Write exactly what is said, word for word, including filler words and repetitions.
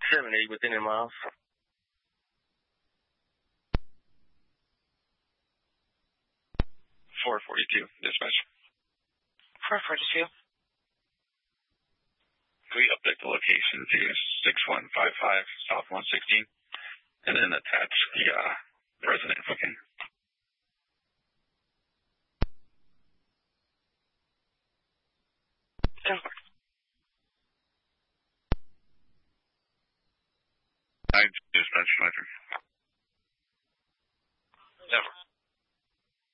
seventy within a mile. four forty-two, dispatch. four forty-two. Can we update the location to six one five five South one sixteen and then attach the uh, resident booking?